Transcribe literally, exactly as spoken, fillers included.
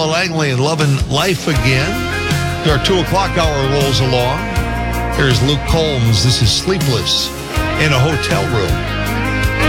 Paula Langley and Loving Life Again. Our two o'clock hour rolls along. Here's Luke Combs. This is Sleepless in a Hotel Room.